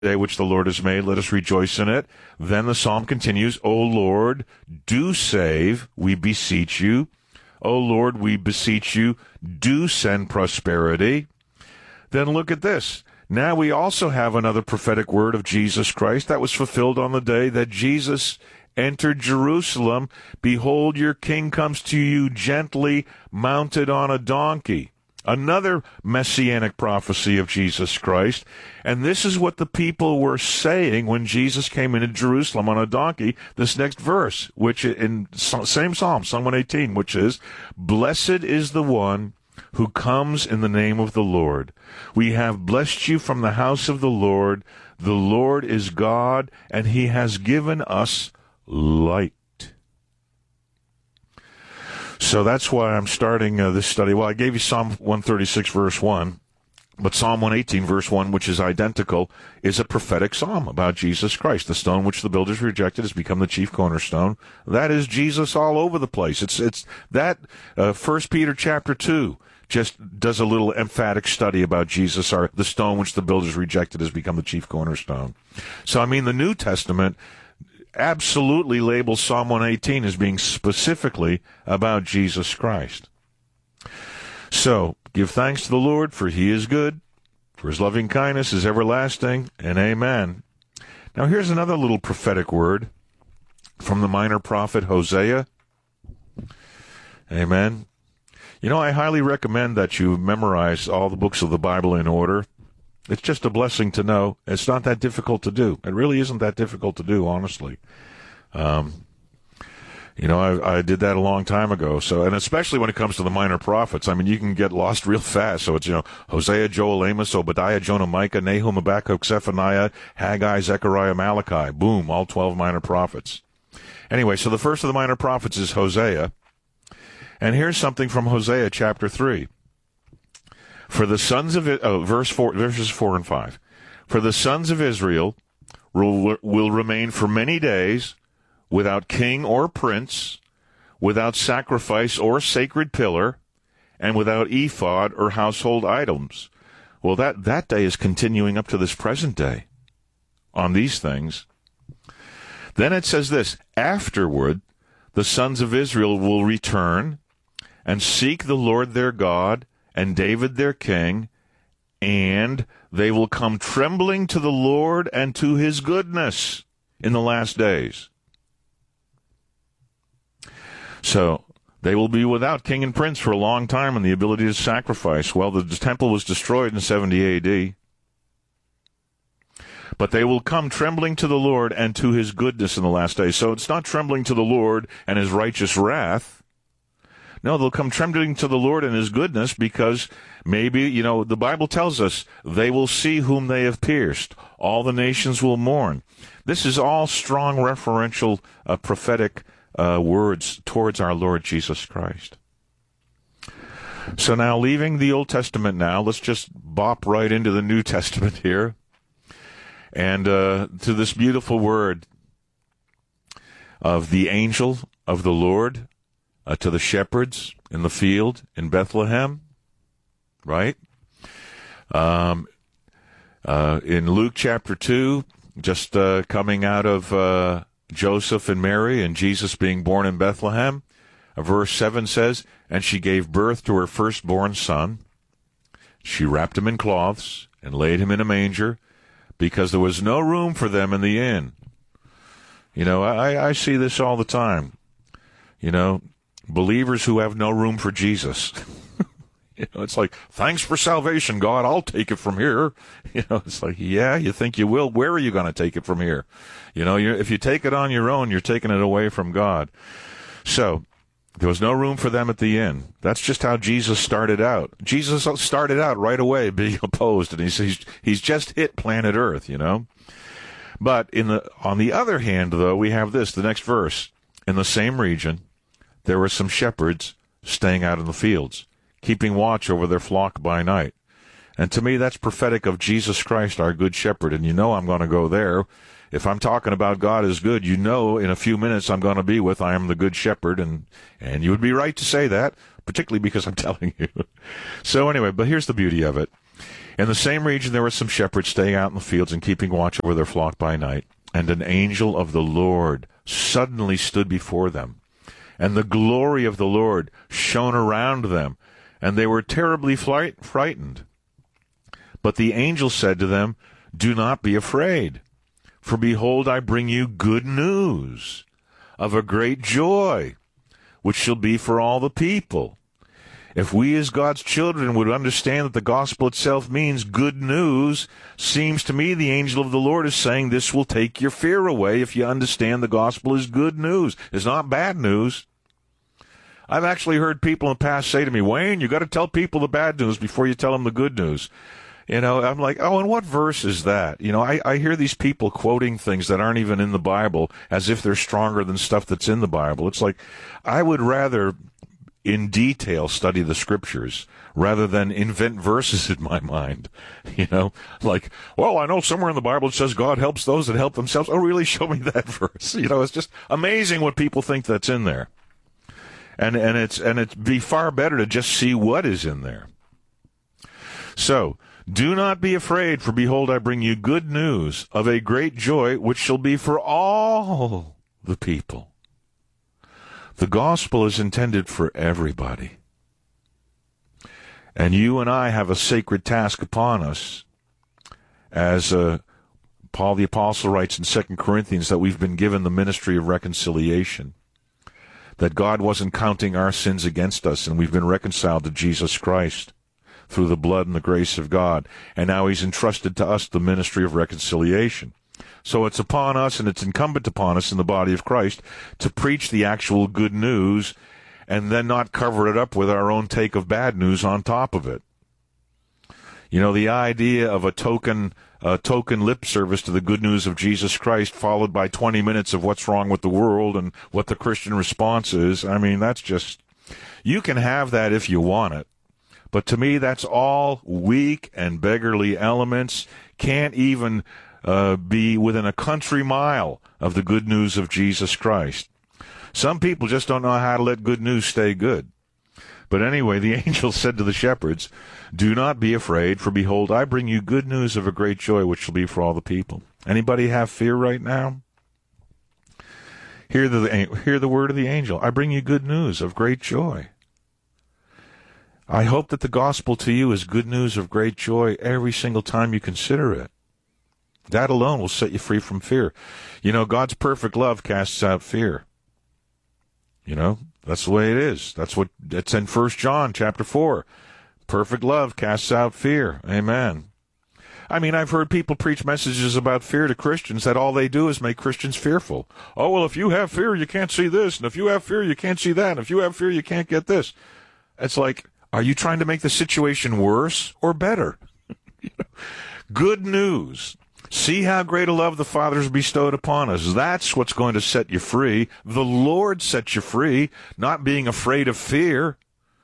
day which the Lord has made, let us rejoice in it. Then the psalm continues, O Lord, do save, we beseech you. O Lord, we beseech you, do send prosperity. Then look at this. Now we also have another prophetic word of Jesus Christ that was fulfilled on the day that Jesus entered Jerusalem. Behold, your king comes to you gently, mounted on a donkey. Another messianic prophecy of Jesus Christ. And this is what the people were saying when Jesus came into Jerusalem on a donkey. This next verse, which in same Psalm 118, which is, Blessed is the one who comes in the name of the Lord. We have blessed you from the house of the Lord. The Lord is God, and he has given us light. So that's why I'm starting this study. Well, I gave you Psalm 136, verse 1, but Psalm 118, verse 1, which is identical, is a prophetic psalm about Jesus Christ. The stone which the builders rejected has become the chief cornerstone. That is Jesus all over the place. It's that 1 Peter chapter 2 just does a little emphatic study about Jesus, the stone which the builders rejected has become the chief cornerstone. So, I mean, the New Testament absolutely labels Psalm 118 as being specifically about Jesus Christ. So, give thanks to the Lord, for he is good, for his loving kindness is everlasting, and amen. Now, here's another little prophetic word from the minor prophet Hosea. Amen. You know, I highly recommend that you memorize all the books of the Bible in order. It's just a blessing to know. It's not that difficult to do. It really isn't that difficult to do, honestly. You know, I did that a long time ago. So, and especially when it comes to the minor prophets, I mean, you can get lost real fast. So it's, you know, Hosea, Joel, Amos, Obadiah, Jonah, Micah, Nahum, Habakkuk, Zephaniah, Haggai, Zechariah, Malachi. Boom, all 12 minor prophets. Anyway, so the first of the minor prophets is Hosea. And here's something from Hosea chapter 3. For the sons of verses 4 and 5. For the sons of Israel will remain for many days without king or prince, without sacrifice or sacred pillar, and without ephod or household items. Well, that day is continuing up to this present day on these things. Then it says this, afterward, the sons of Israel will return and seek the Lord their God and David their king, and they will come trembling to the Lord and to his goodness in the last days. So they will be without king and prince for a long time and the ability to sacrifice. Well, the temple was destroyed in 70 A.D., but they will come trembling to the Lord and to his goodness in the last days. So it's not trembling to the Lord and his righteous wrath. No, they'll come trembling to the Lord and his goodness because maybe, you know, the Bible tells us they will see whom they have pierced. All the nations will mourn. This is all strong referential prophetic words towards our Lord Jesus Christ. So now, leaving the Old Testament now, let's just bop right into the New Testament here. And to this beautiful word of the angel of the Lord to the shepherds in the field in Bethlehem, right? In Luke chapter 2, just coming out of Joseph and Mary and Jesus being born in Bethlehem, verse 7 says, and she gave birth to her firstborn son. She wrapped him in cloths and laid him in a manger because there was no room for them in the inn. You know, I see this all the time. You know, believers who have no room for Jesus. You know, it's like, thanks for salvation, God. I'll take it from here. You know, it's like, yeah, you think you will. Where are you going to take it from here? You know, if you take it on your own, you're taking it away from God. So there was no room for them at the inn. That's just how Jesus started out. Jesus started out right away being opposed, and he's just hit planet Earth, you know. But on the other hand, though, we have this, the next verse. In the same region, there were some shepherds staying out in the fields, keeping watch over their flock by night. And to me, that's prophetic of Jesus Christ, our good shepherd. And you know I'm going to go there. If I'm talking about God is good, you know in a few minutes I'm going to be with I am the good shepherd. And you would be right to say that, particularly because I'm telling you. So anyway, but here's the beauty of it. In the same region there were some shepherds staying out in the fields and keeping watch over their flock by night. And an angel of the Lord suddenly stood before them, and the glory of the Lord shone around them, and they were terribly frightened. But the angel said to them, "Do not be afraid, for behold, I bring you good news of a great joy, which shall be for all the people." If we as God's children would understand that the gospel itself means good news, seems to me the angel of the Lord is saying this will take your fear away if you understand the gospel is good news. It's not bad news. I've actually heard people in the past say to me, "Wayne, you got to tell people the bad news before you tell them the good news." I'm like, oh, and what verse is that? I hear these people quoting things that aren't even in the Bible as if they're stronger than stuff that's in the Bible. It's like, I would rather in detail study the scriptures rather than invent verses in my mind. Like, well, I know somewhere in the Bible it says God helps those that help themselves. Oh, really? Show me that verse. It's just amazing what people think that's in there. And it'd be far better to just see what is in there. So, do not be afraid, for behold, I bring you good news of a great joy, which shall be for all the people. The gospel is intended for everybody. And you and I have a sacred task upon us. As Paul the Apostle writes in 2 Corinthians, that we've been given the ministry of reconciliation. That God wasn't counting our sins against us, and we've been reconciled to Jesus Christ through the blood and the grace of God. And now he's entrusted to us the ministry of reconciliation. So it's upon us, and it's incumbent upon us in the body of Christ to preach the actual good news and then not cover it up with our own take of bad news on top of it. The idea of a token lip service to the good news of Jesus Christ followed by 20 minutes of what's wrong with the world and what the Christian response is, that's just, you can have that if you want it. But to me, that's all weak and beggarly elements, can't even be within a country mile of the good news of Jesus Christ. Some people just don't know how to let good news stay good. But anyway, the angel said to the shepherds, "Do not be afraid, for behold, I bring you good news of a great joy, which shall be for all the people." Anybody have fear right now? Hear the word of the angel. I bring you good news of great joy. I hope that the gospel to you is good news of great joy every single time you consider it. That alone will set you free from fear. God's perfect love casts out fear. That's the way it is. It's in 1 John chapter 4. Perfect love casts out fear. Amen. I've heard people preach messages about fear to Christians that all they do is make Christians fearful. Oh, well, if you have fear, you can't see this. And if you have fear, you can't see that. And if you have fear, you can't get this. It's like, are you trying to make the situation worse or better? Good news. See how great a love the Father has bestowed upon us. That's what's going to set you free. The Lord sets you free, not being afraid of fear.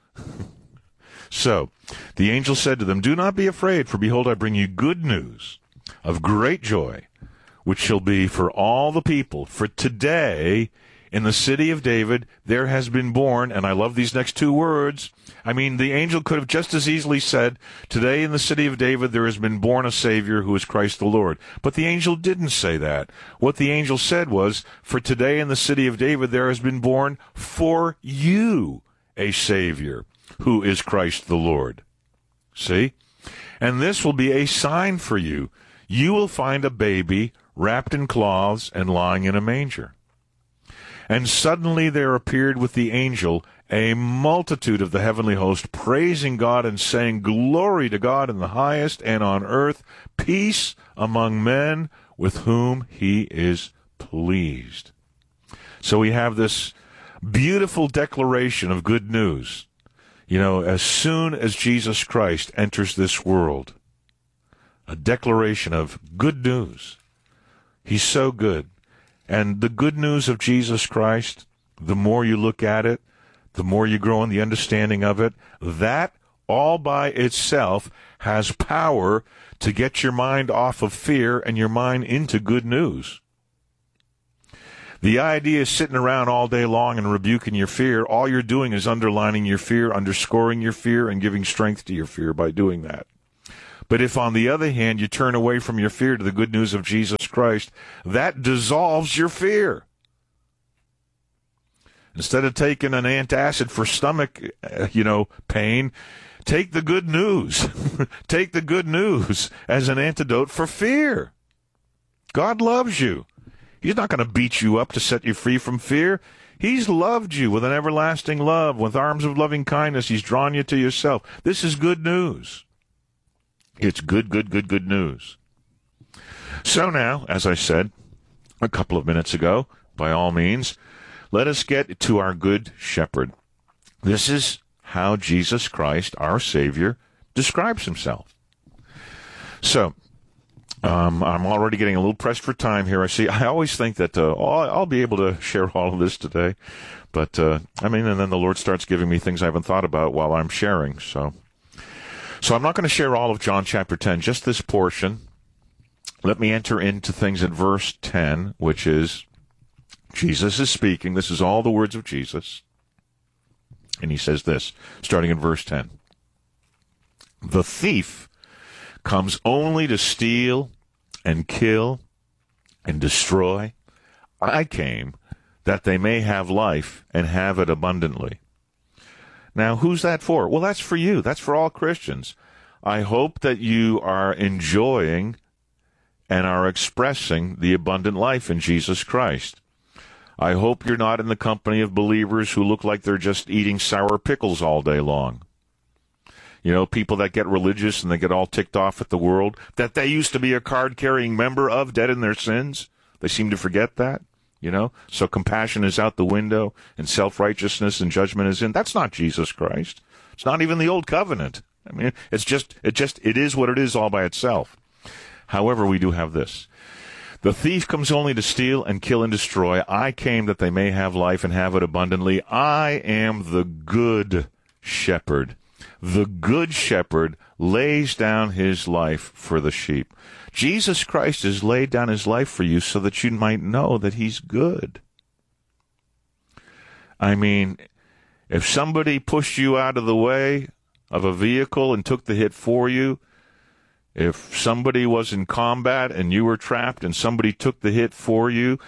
So, the angel said to them, "Do not be afraid, for behold, I bring you good news of great joy, which shall be for all the people. For today, in the city of David, there has been born," and I love these next two words. The angel could have just as easily said, "Today in the city of David there has been born a Savior who is Christ the Lord." But the angel didn't say that. What the angel said was, "For today in the city of David there has been born for you a Savior who is Christ the Lord." See? "And this will be a sign for you. You will find a baby wrapped in cloths and lying in a manger." And suddenly there appeared with the angel a multitude of the heavenly host, praising God and saying, "Glory to God in the highest, and on earth peace among men with whom he is pleased." So we have this beautiful declaration of good news. As soon as Jesus Christ enters this world, a declaration of good news. He's so good. And the good news of Jesus Christ, the more you look at it, the more you grow in the understanding of it, that all by itself has power to get your mind off of fear and your mind into good news. The idea is sitting around all day long and rebuking your fear. All you're doing is underlining your fear, underscoring your fear, and giving strength to your fear by doing that. But if, on the other hand, you turn away from your fear to the good news of Jesus Christ, that dissolves your fear. Instead of taking an antacid for stomach, pain, take the good news. Take the good news as an antidote for fear. God loves you. He's not going to beat you up to set you free from fear. He's loved you with an everlasting love, with arms of loving kindness. He's drawn you to yourself. This is good news. It's good news. So now, as I said a couple of minutes ago, by all means, let us get to our good shepherd. This is how Jesus Christ, our Savior, describes himself. So, I'm already getting a little pressed for time here. I always think that I'll be able to share all of this today. But, and then the Lord starts giving me things I haven't thought about while I'm sharing. So I'm not going to share all of John chapter 10, just this portion. Let me enter into things at verse 10, which is, Jesus is speaking. This is all the words of Jesus. And he says this, starting in verse 10. The thief comes only to steal and kill and destroy. I came that they may have life and have it abundantly. Now, who's that for? Well, that's for you. That's for all Christians. I hope that you are enjoying and are expressing the abundant life in Jesus Christ. I hope you're not in the company of believers who look like they're just eating sour pickles all day long. People that get religious and they get all ticked off at the world, that they used to be a card-carrying member of, dead in their sins. They seem to forget that, So compassion is out the window and self-righteousness and judgment is in. That's not Jesus Christ. It's not even the old covenant. It is what it is all by itself. However, we do have this. The thief comes only to steal and kill and destroy. I came that they may have life and have it abundantly. I am the good shepherd. The good shepherd lays down his life for the sheep. Jesus Christ has laid down his life for you so that you might know that he's good. If somebody pushed you out of the way of a vehicle and took the hit for you, if somebody was in combat and you were trapped and somebody took the hit for you,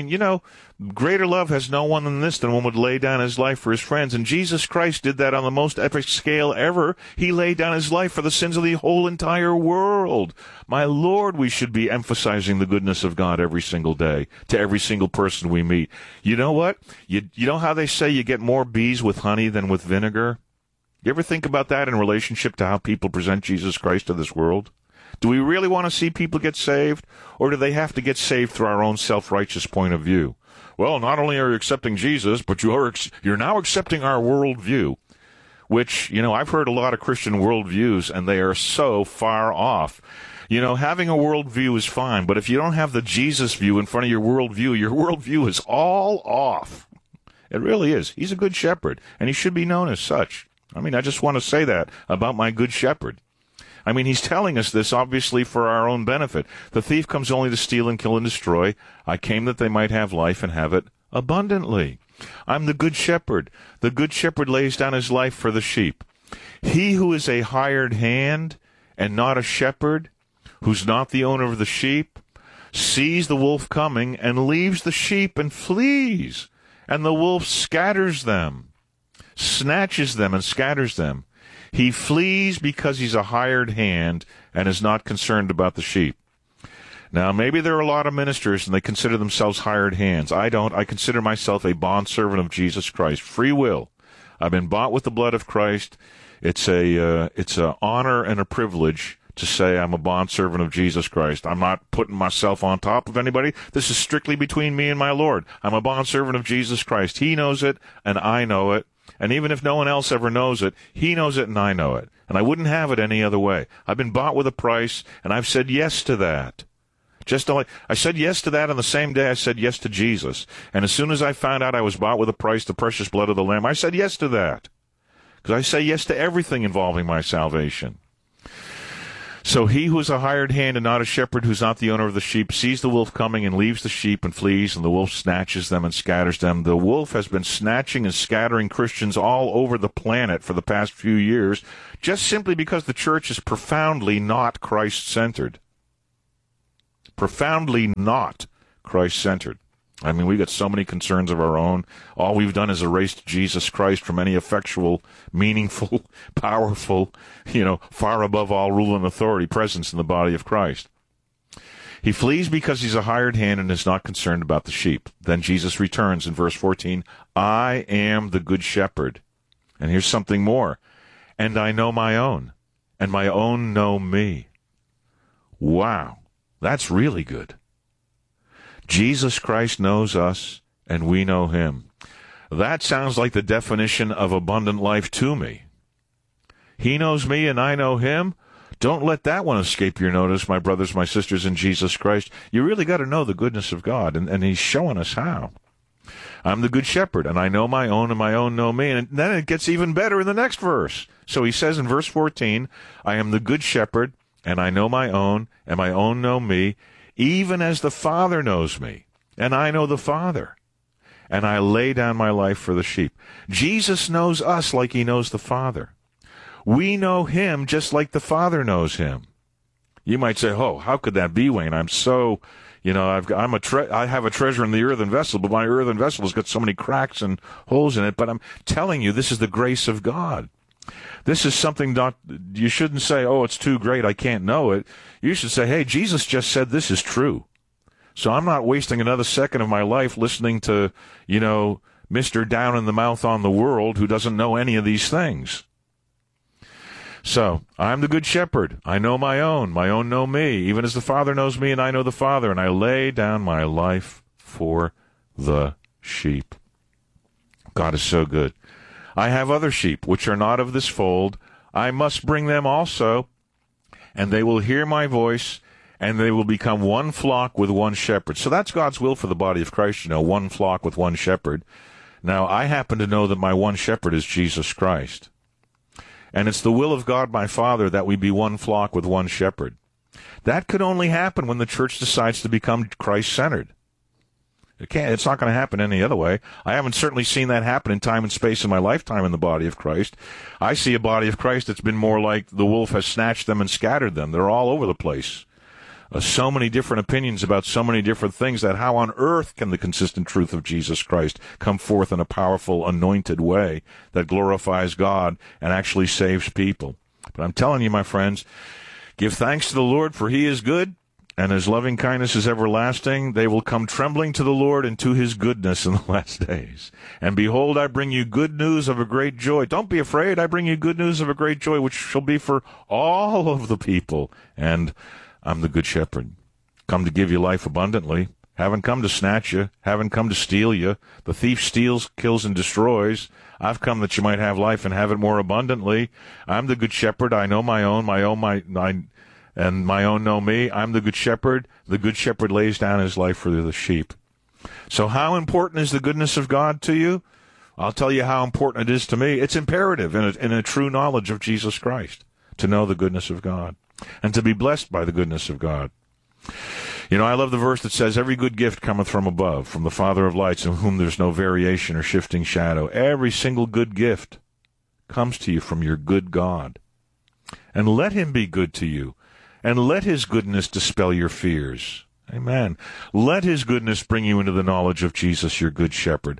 greater love has no one than this, than one would lay down his life for his friends. And Jesus Christ did that on the most epic scale ever. He laid down his life for the sins of the whole entire world. My Lord, we should be emphasizing the goodness of God every single day to every single person we meet. You know what? You know how they say you get more bees with honey than with vinegar? You ever think about that in relationship to how people present Jesus Christ to this world? Do we really want to see people get saved, or do they have to get saved through our own self-righteous point of view? Well, not only are you accepting Jesus, but you're now accepting our worldview, which, I've heard a lot of Christian worldviews, and they are so far off. Having a worldview is fine, but if you don't have the Jesus view in front of your worldview is all off. It really is. He's a good shepherd, and he should be known as such. I just want to say that about my good shepherd. He's telling us this obviously for our own benefit. The thief comes only to steal and kill and destroy. I came that they might have life and have it abundantly. I'm the good shepherd. The good shepherd lays down his life for the sheep. He who is a hired hand and not a shepherd, who's not the owner of the sheep, sees the wolf coming and leaves the sheep and flees. And the wolf scatters them, snatches them and scatters them. He flees because he's a hired hand and is not concerned about the sheep. Now, maybe there are a lot of ministers and they consider themselves hired hands. I don't. I consider myself a bondservant of Jesus Christ. Free will. I've been bought with the blood of Christ. It's a honor and a privilege to say I'm a bondservant of Jesus Christ. I'm not putting myself on top of anybody. This is strictly between me and my Lord. I'm a bondservant of Jesus Christ. He knows it and I know it. And even if no one else ever knows it, he knows it and I know it. And I wouldn't have it any other way. I've been bought with a price, and I've said yes to that. I said yes to that on the same day I said yes to Jesus. And as soon as I found out I was bought with a price, the precious blood of the Lamb, I said yes to that. Because I say yes to everything involving my salvation. So he who is a hired hand and not a shepherd, who's not the owner of the sheep, sees the wolf coming and leaves the sheep and flees, and the wolf snatches them and scatters them. The wolf has been snatching and scattering Christians all over the planet for the past few years, just simply because the church is profoundly not Christ-centered. Profoundly not Christ-centered. I mean, we've got so many concerns of our own. All we've done is erased Jesus Christ from any effectual, meaningful, powerful, far above all rule and authority presence in the body of Christ. He flees because he's a hired hand and is not concerned about the sheep. Then Jesus returns in verse 14, I am the good shepherd. And here's something more. And I know my own, and my own know me. Wow, that's really good. Jesus Christ knows us, and we know him. That sounds like the definition of abundant life to me. He knows me, and I know him. Don't let that one escape your notice, my brothers, my sisters in Jesus Christ. You really got to know the goodness of God, and he's showing us how. I'm the good shepherd, and I know my own, and my own know me. And then it gets even better in the next verse. So he says in verse 14, I am the good shepherd, and I know my own, and my own know me, even as the Father knows me, and I know the Father, and I lay down my life for the sheep. Jesus knows us like he knows the Father. We know him just like the Father knows him. You might say, oh, how could that be, Wayne? I'm so, I have a treasure in the earthen vessel, but my earthen vessel has got so many cracks and holes in it. But I'm telling you, this is the grace of God. This is something you shouldn't say, oh, it's too great, I can't know it. You should say, hey, Jesus just said this is true. So I'm not wasting another second of my life listening to, Mr. Down in the Mouth on the world who doesn't know any of these things. So I'm the good shepherd. I know my own know me, even as the Father knows me and I know the Father, and I lay down my life for the sheep. God is so good. I have other sheep, which are not of this fold. I must bring them also, and they will hear my voice, and they will become one flock with one shepherd. So that's God's will for the body of Christ, one flock with one shepherd. Now, I happen to know that my one shepherd is Jesus Christ. And it's the will of God, my Father, that we be one flock with one shepherd. That could only happen when the church decides to become Christ-centered. It's not going to happen any other way. I haven't certainly seen that happen in time and space in my lifetime in the body of Christ. I see a body of Christ that's been more like the wolf has snatched them and scattered them. They're all over the place. So many different opinions about so many different things that how on earth can the consistent truth of Jesus Christ come forth in a powerful, anointed way that glorifies God and actually saves people? But I'm telling you, my friends, give thanks to the Lord, for he is good, and his loving kindness is everlasting. They will come trembling to the Lord and to his goodness in the last days. And behold, I bring you good news of a great joy. Don't be afraid. I bring you good news of a great joy, which shall be for all of the people. And I'm the good shepherd. Come to give you life abundantly. Haven't come to snatch you. Haven't come to steal you. The thief steals, kills, and destroys. I've come that you might have life and have it more abundantly. I'm the good shepherd. I know my own and my own know me. I'm the good shepherd. The good shepherd lays down his life for the sheep. So how important is the goodness of God to you? I'll tell you how important it is to me. It's imperative in a true knowledge of Jesus Christ to know the goodness of God and to be blessed by the goodness of God. I love the verse that says, every good gift cometh from above, from the Father of lights, in whom there's no variation or shifting shadow. Every single good gift comes to you from your good God. And let him be good to you. And let his goodness dispel your fears. Amen. Let his goodness bring you into the knowledge of Jesus, your good shepherd.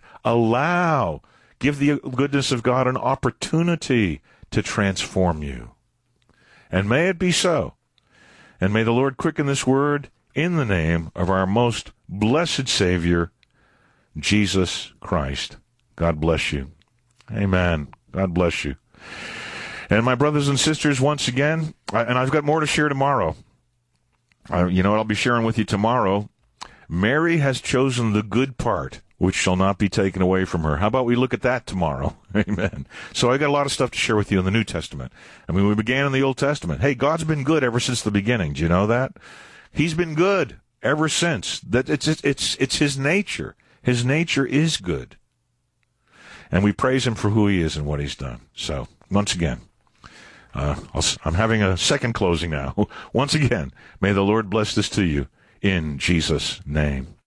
Give the goodness of God an opportunity to transform you. And may it be so. And may the Lord quicken this word in the name of our most blessed Savior, Jesus Christ. God bless you. Amen. God bless you. And my brothers and sisters, once again, and I've got more to share tomorrow. What I'll be sharing with you tomorrow. Mary has chosen the good part, which shall not be taken away from her. How about we look at that tomorrow? Amen. So I got a lot of stuff to share with you in the New Testament. We began in the Old Testament. Hey, God's been good ever since the beginning. Do you know that? He's been good ever since. That it's his nature. His nature is good. And we praise him for who he is and what he's done. So, once again, I'm having a second closing now. Once again, may the Lord bless this to you in Jesus' name.